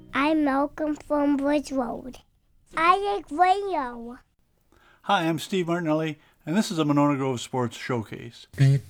I'm Malcolm from Bridge Road. I like radio. Hi, I'm Steve Martinelli, and this is a Monona Grove Sports Showcase.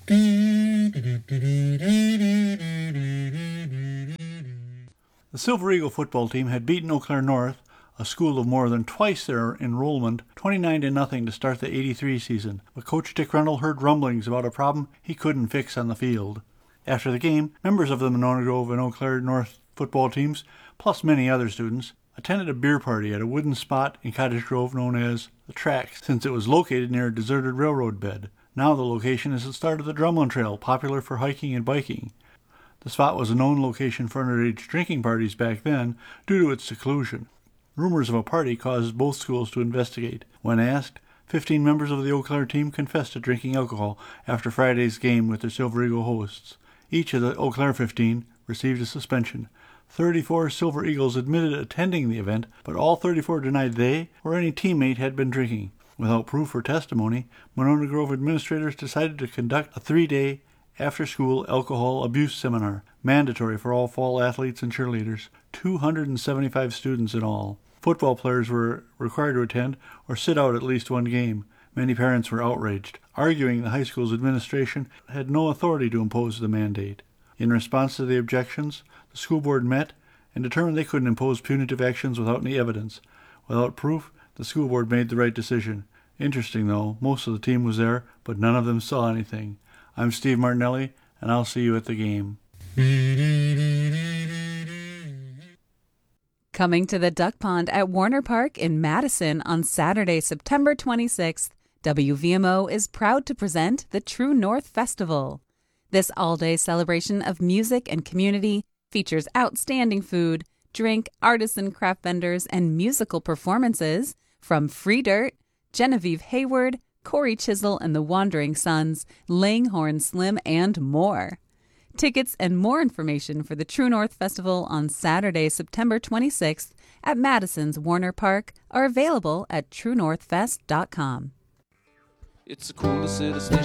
The Silver Eagle football team had beaten Eau Claire North, a school of more than twice their enrollment, 29-0 to start the 83 season, but Coach Dick Rendell heard rumblings about a problem he couldn't fix on the field. After the game, members of the Monona Grove and Eau Claire North football teams, plus many other students, attended a beer party at a wooden spot in Cottage Grove known as the Tracks, since it was located near a deserted railroad bed. Now the location is the start of the Drumlin Trail, popular for hiking and biking. The spot was a known location for underage drinking parties back then due to its seclusion. Rumors of a party caused both schools to investigate. When asked, 15 members of the Eau Claire team confessed to drinking alcohol after Friday's game with their Silver Eagle hosts. Each of the Eau Claire 15 received a suspension. 34 Silver Eagles admitted attending the event, but all 34 denied they or any teammate had been drinking. Without proof or testimony, Monona Grove administrators decided to conduct a 3-day after-school alcohol abuse seminar, mandatory for all fall athletes and cheerleaders, 275 students in all. Football players were required to attend or sit out at least one game. Many parents were outraged, arguing the high school's administration had no authority to impose the mandate. In response to the objections, the school board met and determined they couldn't impose punitive actions without any evidence. Without proof, the school board made the right decision. Interesting, though, most of the team was there, but none of them saw anything. I'm Steve Martinelli, and I'll see you at the game. Coming to the Duck Pond at Warner Park in Madison on Saturday, September 26th, WVMO is proud to present the True North Festival. This all-day celebration of music and community features outstanding food, drink, artisan craft vendors, and musical performances from Free Dirt, Genevieve Hayward, Corey Chisel and the Wandering Sons, Langhorne Slim, and more. Tickets and more information for the True North Festival on Saturday, September 26th at Madison's Warner Park are available at truenorthfest.com. It's the coolest city